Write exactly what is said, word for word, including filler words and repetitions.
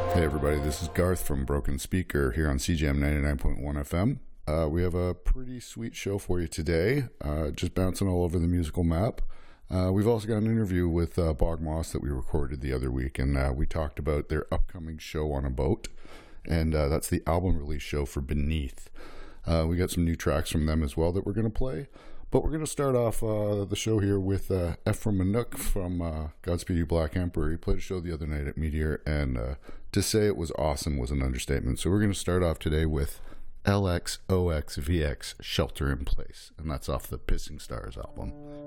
Hey everybody, this is Garth from Broken Speaker here on C J M ninety-nine point one F M. Uh, we have a pretty sweet show for you today, uh, just bouncing all over the musical map. Uh, we've also got an interview with uh, Bog Moss that we recorded the other week, and uh, we talked about their upcoming show on a boat, and uh, that's the album release show for Beneath. Uh, we got some new tracks from them as well that we're going to play. But we're going to start off uh, the show here with uh, Ephraim Manouk from uh, Godspeed You Black Emperor. He played a show the other night at Meteor, and uh, to say it was awesome was an understatement. So we're going to start off today with L X O X V X, Shelter in Place, and that's off the Pissing Stars album.